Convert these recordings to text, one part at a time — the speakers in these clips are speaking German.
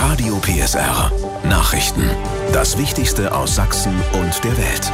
Radio PSR. Nachrichten. Das Wichtigste aus Sachsen und der Welt.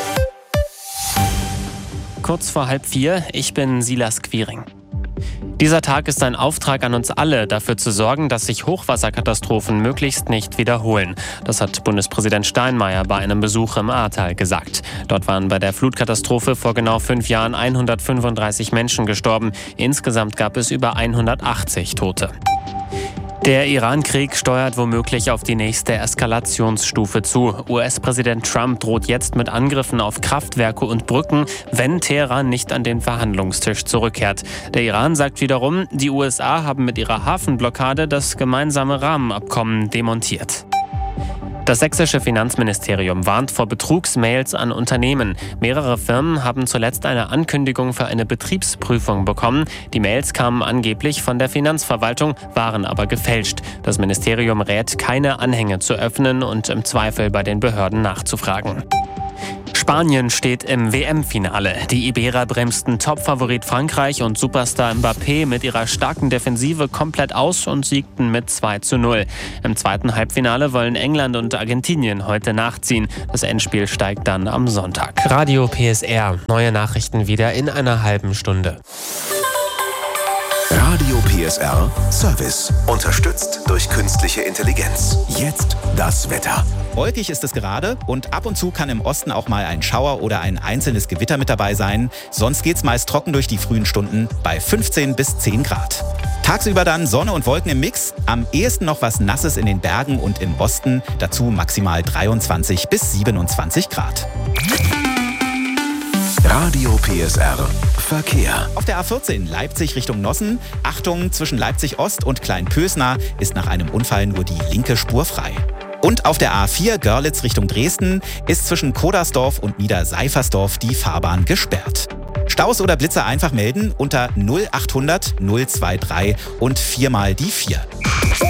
Kurz vor 3:30, ich bin Silas Quiring. Dieser Tag ist ein Auftrag an uns alle, dafür zu sorgen, dass sich Hochwasserkatastrophen möglichst nicht wiederholen. Das hat Bundespräsident Steinmeier bei einem Besuch im Ahrtal gesagt. Dort waren bei der Flutkatastrophe vor genau 5 Jahren 135 Menschen gestorben. Insgesamt gab es über 180 Tote. Der Iran-Krieg steuert womöglich auf die nächste Eskalationsstufe zu. US-Präsident Trump droht jetzt mit Angriffen auf Kraftwerke und Brücken, wenn Teheran nicht an den Verhandlungstisch zurückkehrt. Der Iran sagt wiederum, die USA haben mit ihrer Hafenblockade das gemeinsame Rahmenabkommen demontiert. Das sächsische Finanzministerium warnt vor Betrugsmails an Unternehmen. Mehrere Firmen haben zuletzt eine Ankündigung für eine Betriebsprüfung bekommen. Die Mails kamen angeblich von der Finanzverwaltung, waren aber gefälscht. Das Ministerium rät, keine Anhänge zu öffnen und im Zweifel bei den Behörden nachzufragen. Spanien steht im WM-Finale. Die Iberer bremsten Topfavorit Frankreich und Superstar Mbappé mit ihrer starken Defensive komplett aus und siegten mit 2:0. Im zweiten Halbfinale wollen England und Argentinien heute nachziehen. Das Endspiel steigt dann am Sonntag. Radio PSR. Neue Nachrichten wieder in einer halben Stunde. Radio PSR Service. Unterstützt durch künstliche Intelligenz. Jetzt das Wetter. Wolkig ist es gerade und ab und zu kann im Osten auch mal ein Schauer oder ein einzelnes Gewitter mit dabei sein. Sonst geht's meist trocken durch die frühen Stunden bei 15 bis 10 Grad. Tagsüber dann Sonne und Wolken im Mix. Am ehesten noch was Nasses in den Bergen und im Osten. Dazu maximal 23 bis 27 Grad. Radio PSR Verkehr. Auf der A14 Leipzig Richtung Nossen. Achtung, zwischen Leipzig Ost und Kleinpösna ist nach einem Unfall nur die linke Spur frei. Und auf der A4 Görlitz Richtung Dresden ist zwischen Kodersdorf und Niederseifersdorf die Fahrbahn gesperrt. Staus oder Blitzer einfach melden unter 0800 023 und 4 mal die 4.